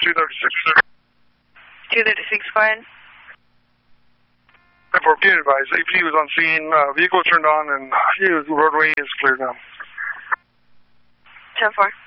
236. 236, go ahead. 10-4, be advised. APD was on scene. Vehicle turned on and roadway is cleared now. 10-4.